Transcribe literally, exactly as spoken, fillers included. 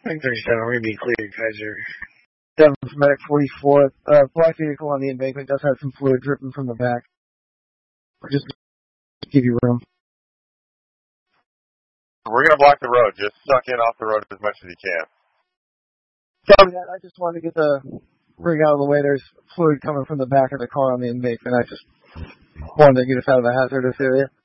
nine thirty-seven, we're going to be cleared, Kaiser. seven from Medic forty-four. Uh, black vehicle on the embankment does have some fluid dripping from the back. Just give you room. We're going to block the road. Just suck in off the road as much as you can. Sorry, I just wanted to get the rig out of the way. There's fluid coming from the back of the car on the embankment. I just wanted to get us out of the hazardous area.